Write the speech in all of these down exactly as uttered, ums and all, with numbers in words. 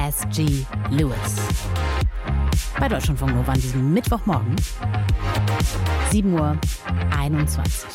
S G Lewis. Bei Deutschlandfunk Nova an diesem Mittwochmorgen, sieben Uhr einundzwanzig.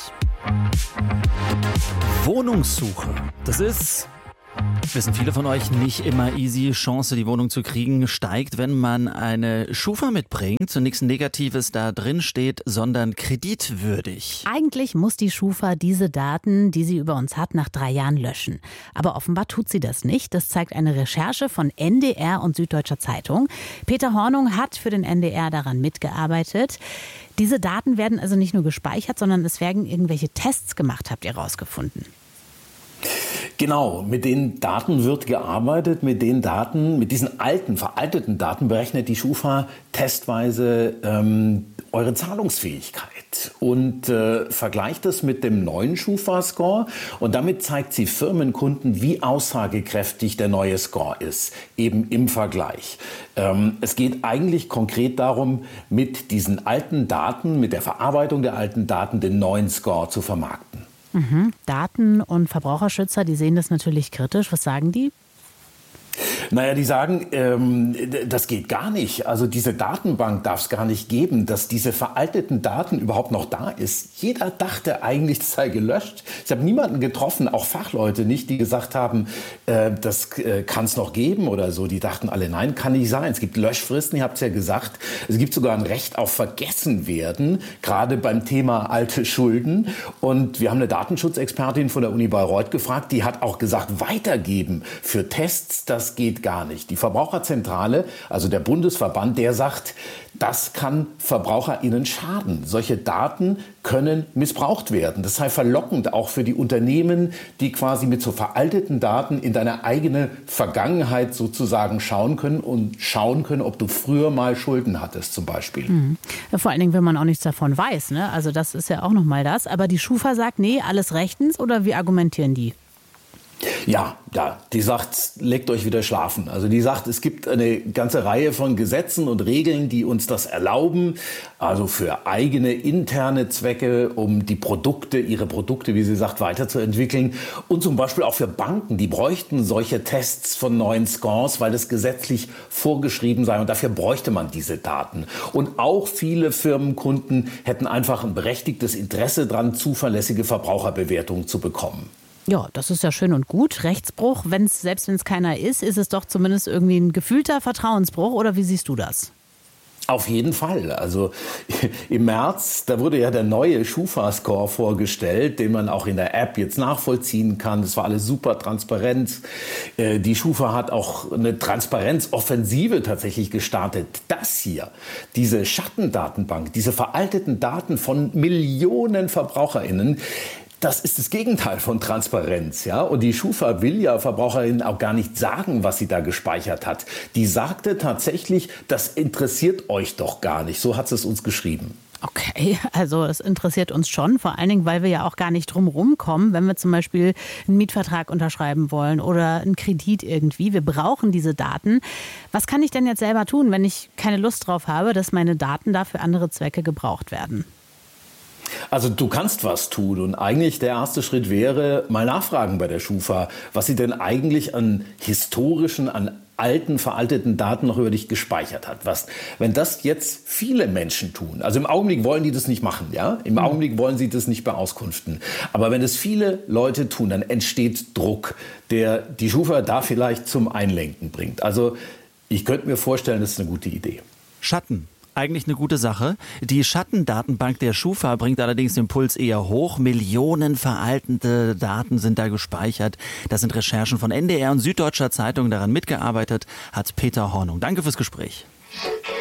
Wohnungssuche. Das ist, wissen viele von euch, nicht immer easy. Chance, die Wohnung zu kriegen, steigt, wenn man eine Schufa mitbringt. Zunächst ein Negatives da drin steht, sondern kreditwürdig. Eigentlich muss die Schufa diese Daten, die sie über uns hat, nach drei Jahren löschen. Aber offenbar tut sie das nicht. Das zeigt eine Recherche von N D R und Süddeutscher Zeitung. Peter Hornung hat für den N D R daran mitgearbeitet. Diese Daten werden also nicht nur gespeichert, sondern es werden irgendwelche Tests gemacht, habt ihr rausgefunden. Genau, mit den Daten wird gearbeitet, mit den Daten, mit diesen alten, veralteten Daten berechnet die Schufa testweise ähm, eure Zahlungsfähigkeit und äh, vergleicht das mit dem neuen Schufa-Score und damit zeigt sie Firmenkunden, wie aussagekräftig der neue Score ist, eben im Vergleich. Ähm, es geht eigentlich konkret darum, mit diesen alten Daten, mit der Verarbeitung der alten Daten den neuen Score zu vermarkten. Mhm. Daten- und Verbraucherschützer, die sehen das natürlich kritisch. Was sagen die? Naja, die sagen, ähm, das geht gar nicht. Also diese Datenbank darf es gar nicht geben, dass diese veralteten Daten überhaupt noch da ist. Jeder dachte eigentlich, das sei gelöscht. Ich habe niemanden getroffen, auch Fachleute nicht, die gesagt haben, äh, das äh, kann es noch geben oder so. Die dachten alle, nein, kann nicht sein. Es gibt Löschfristen, ihr habt es ja gesagt. Es gibt sogar ein Recht auf Vergessenwerden, gerade beim Thema alte Schulden. Und wir haben eine Datenschutzexpertin von der Uni Bayreuth gefragt, die hat auch gesagt, weitergeben für Tests, das geht gar nicht. Die Verbraucherzentrale, also der Bundesverband, der sagt, das kann VerbraucherInnen schaden. Solche Daten können missbraucht werden. Das sei verlockend auch für die Unternehmen, die quasi mit so veralteten Daten in deine eigene Vergangenheit sozusagen schauen können und schauen können, ob du früher mal Schulden hattest zum Beispiel. Mhm. Ja, vor allen Dingen, wenn man auch nichts davon weiß, ne? Also das ist ja auch nochmal das. Aber die Schufa sagt, nee, alles rechtens, oder wie argumentieren die? Ja, ja, die sagt, legt euch wieder schlafen. Also die sagt, es gibt eine ganze Reihe von Gesetzen und Regeln, die uns das erlauben. Also für eigene interne Zwecke, um die Produkte, ihre Produkte, wie sie sagt, weiterzuentwickeln. Und zum Beispiel auch für Banken, die bräuchten solche Tests von neuen Scores, weil das gesetzlich vorgeschrieben sei. Und dafür bräuchte man diese Daten. Und auch viele Firmenkunden hätten einfach ein berechtigtes Interesse daran, zuverlässige Verbraucherbewertungen zu bekommen. Ja, das ist ja schön und gut. Rechtsbruch, wenn's, selbst wenn es keiner ist, ist es doch zumindest irgendwie ein gefühlter Vertrauensbruch. Oder wie siehst du das? Auf jeden Fall. Also im März, da wurde ja der neue Schufa-Score vorgestellt, den man auch in der App jetzt nachvollziehen kann. Das war alles super transparent. Die Schufa hat auch eine Transparenzoffensive tatsächlich gestartet. Das hier, diese Schattendatenbank, diese veralteten Daten von Millionen VerbraucherInnen, das ist das Gegenteil von Transparenz, ja. Und die Schufa will ja VerbraucherInnen auch gar nicht sagen, was sie da gespeichert hat. Die sagte tatsächlich, das interessiert euch doch gar nicht. So hat sie es uns geschrieben. Okay, also es interessiert uns schon, vor allen Dingen, weil wir ja auch gar nicht drum rumkommen, wenn wir zum Beispiel einen Mietvertrag unterschreiben wollen oder einen Kredit irgendwie. Wir brauchen diese Daten. Was kann ich denn jetzt selber tun, wenn ich keine Lust drauf habe, dass meine Daten da für andere Zwecke gebraucht werden? Also du kannst was tun und eigentlich der erste Schritt wäre, mal nachfragen bei der Schufa, was sie denn eigentlich an historischen, an alten, veralteten Daten noch über dich gespeichert hat. Was, wenn das jetzt viele Menschen tun, also im Augenblick wollen die das nicht machen, ja? Im Augenblick wollen sie das nicht beauskunften. Aber wenn es viele Leute tun, dann entsteht Druck, der die Schufa da vielleicht zum Einlenken bringt. Also ich könnte mir vorstellen, das ist eine gute Idee. Schatten. Eigentlich eine gute Sache. Die Schattendatenbank der Schufa bringt allerdings den Puls eher hoch. Millionen veraltete Daten sind da gespeichert. Das sind Recherchen von N D R und Süddeutscher Zeitung. Daran mitgearbeitet hat Peter Hornung. Danke fürs Gespräch.